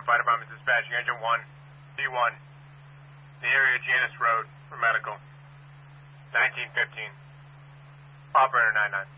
Fire Department dispatching Engine 1, D1, the area Janus Road for medical. 1915. Operator 99.